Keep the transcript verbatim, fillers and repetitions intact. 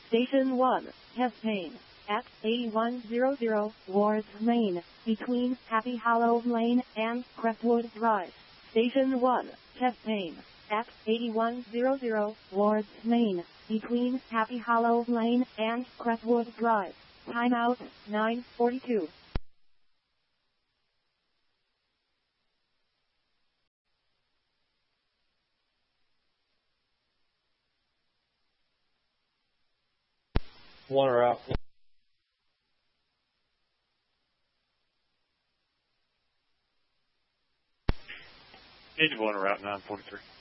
Station one, Hespain, at eighty-one hundred Wards Lane, between Happy Hollow Lane and Crestwood Drive. Station one, Hespain, at eighty-one hundred Wards Lane, between Happy Hollow Lane and Crestwood Drive. Timeout, nine forty-two. One are out. Engine one route nine forty-three.